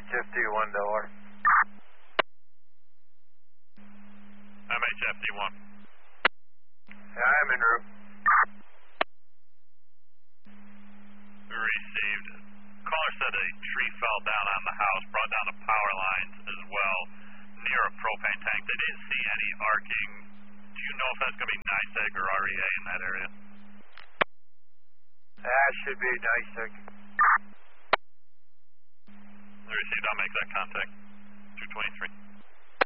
MHFD1 Delaware. MHFD1. Yeah, I'm en route. Received. Caller said a tree fell down on the house, brought down the power lines as well, near a propane tank. They didn't see any arcing. Do you know if that's going to be NYSEG or REA in that area? That should be NYSEG. Received. I'll make that contact. 223.